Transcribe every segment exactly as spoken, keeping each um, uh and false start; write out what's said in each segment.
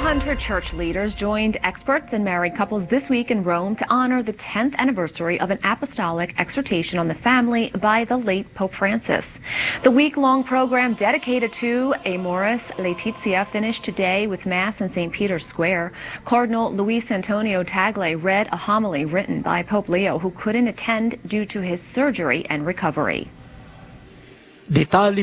hundred church leaders joined experts and married couples this week in Rome to honor the tenth anniversary of an apostolic exhortation on the family by the late Pope Francis. The week-long program dedicated to Amoris Laetitia finished today with Mass in Saint Peter's Square. Cardinal Luis Antonio Tagle read a homily written by Pope Leo, who couldn't attend due to his surgery and recovery. The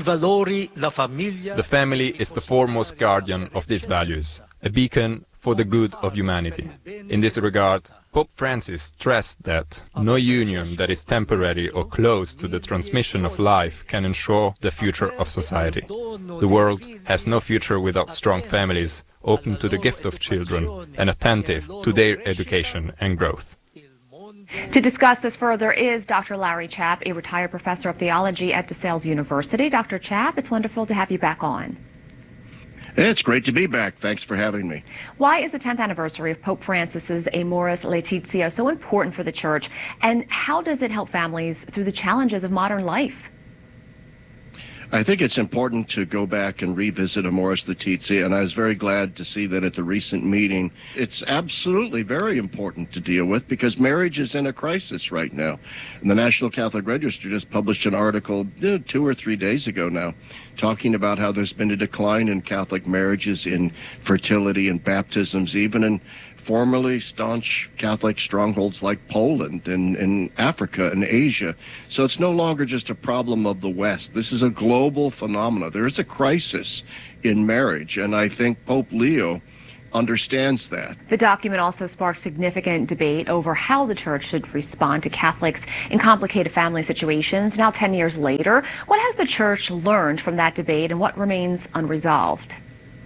family is the foremost guardian of these values, a beacon for the good of humanity. In this regard, Pope Francis stressed that no union that is temporary or close to the transmission of life can ensure the future of society. The world has no future without strong families, open to the gift of children and attentive to their education and growth. To discuss this further is Doctor Larry Chapp, a retired professor of theology at DeSales University. Doctor Chapp, it's wonderful to have you back on. It's great to be back. Thanks for having me. Why is the tenth anniversary of Pope Francis's Amoris Laetitia so important for the Church, and how does it help families through the challenges of modern life? I think it's important to go back and revisit Amoris Laetitia, and I was very glad to see that at the recent meeting. It's absolutely very important to deal with because marriage is in a crisis right now. And the National Catholic Register just published an article eh, two or three days ago now talking about how there's been a decline in Catholic marriages, in fertility and baptisms, even in formerly staunch Catholic strongholds like Poland and, and Africa and Asia. So it's no longer just a problem of the West. This is a global phenomenon. There is a crisis in marriage, and I think Pope Leo understands that. The document also sparked significant debate over how the Church should respond to Catholics in complicated family situations. Now, ten years later, what has the Church learned from that debate, and what remains unresolved?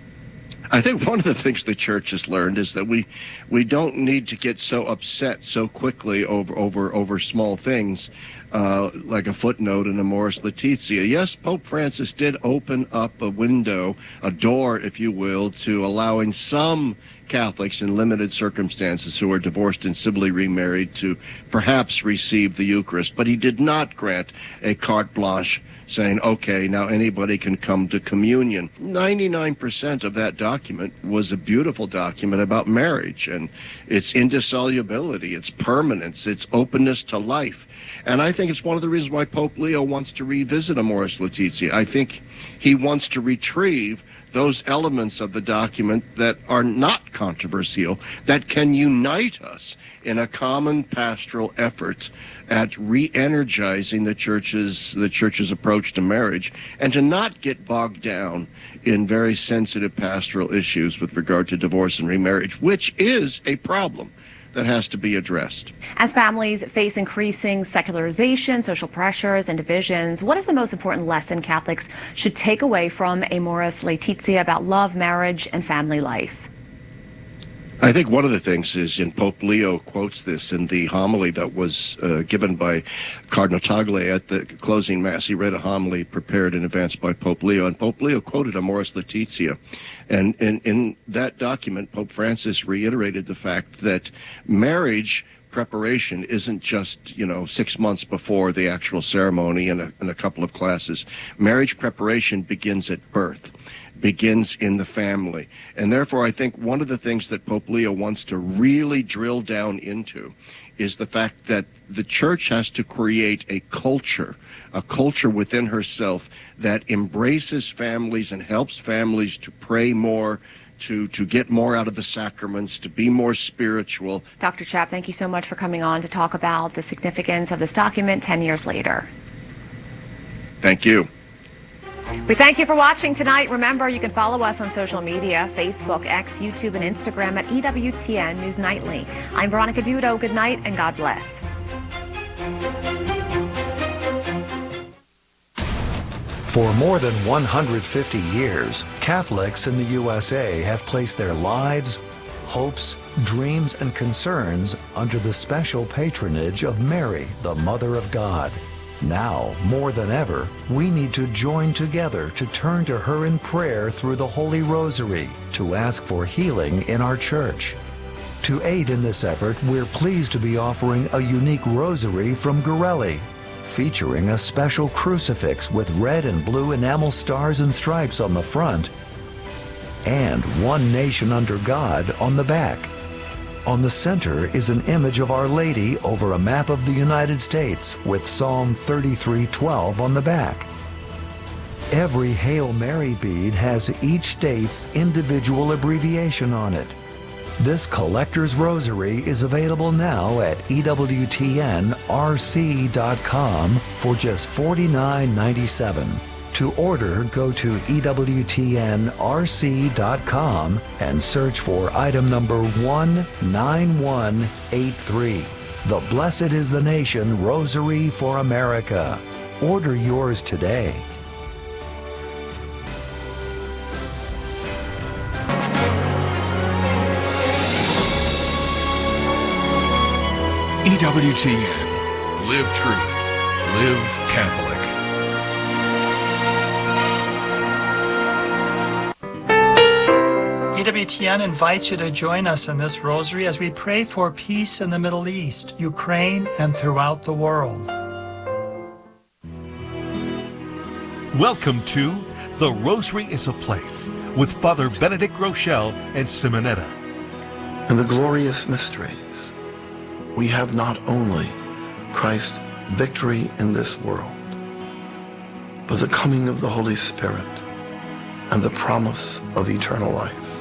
I think one of the things the Church has learned is that we we don't need to get so upset so quickly over over over small things, uh, like a footnote in Amoris Laetitia. Yes, Pope Francis did open up a window, a door, if you will, to allowing some Catholics in limited circumstances who are divorced and civilly remarried to perhaps receive the Eucharist, but he did not grant a carte blanche saying, okay, now anybody can come to communion. ninety-nine percent of that document was a beautiful document about marriage and its indissolubility, its permanence, its openness to life. And I think it's one of the reasons why Pope Leo wants to revisit Amoris Laetitia. I think he wants to retrieve those elements of the document that are not controversial, that can unite us in a common pastoral effort at re-energizing the church's the church's approach to marriage, and to not get bogged down in very sensitive pastoral issues with regard to divorce and remarriage, which is a problem that has to be addressed. As families face increasing secularization, social pressures, and divisions, what is the most important lesson Catholics should take away from Amoris Laetitia about love, marriage, and family life? I think one of the things is, and Pope Leo quotes this in the homily that was uh, given by Cardinal Tagle at the closing Mass. He read a homily prepared in advance by Pope Leo, and Pope Leo quoted Amoris Laetitia. And in, in that document, Pope Francis reiterated the fact that marriage preparation isn't just, you know, six months before the actual ceremony and a, and a couple of classes. Marriage preparation begins at birth, begins in the family. And therefore, I think one of the things that Pope Leo wants to really drill down into is the fact that the Church has to create a culture, a culture within herself that embraces families and helps families to pray more, to, to get more out of the sacraments, to be more spiritual. Doctor Chapp, thank you so much for coming on to talk about the significance of this document ten years later. Thank you. We thank you for watching tonight. Remember, you can follow us on social media, Facebook, X, YouTube, and Instagram at E W T N News Nightly. I'm Veronica Dudo. Good night and God bless. For more than one hundred fifty years, Catholics in the U S A have placed their lives, hopes, dreams, and concerns under the special patronage of Mary, the Mother of God. Now, more than ever, we need to join together to turn to her in prayer through the Holy Rosary to ask for healing in our church. To aid in this effort, we're pleased to be offering a unique rosary from Gorelli, featuring a special crucifix with red and blue enamel stars and stripes on the front, and One Nation Under God on the back. On the center is an image of Our Lady over a map of the United States with Psalm thirty-three twelve on the back. Every Hail Mary bead has each state's individual abbreviation on it. This collector's rosary is available now at E W T N R C dot com for just forty-nine ninety-seven. To order, go to E W T N R C dot com and search for item number one nine one eight three. The Blessed is the Nation Rosary for America. Order yours today. E W T N. Live truth. Live Catholic. E W T N invites you to join us in this rosary as we pray for peace in the Middle East, Ukraine, and throughout the world. Welcome to The Rosary is a Place with Father Benedict Groeschel and Simonetta. In the glorious mysteries, we have not only Christ's victory in this world, but the coming of the Holy Spirit and the promise of eternal life.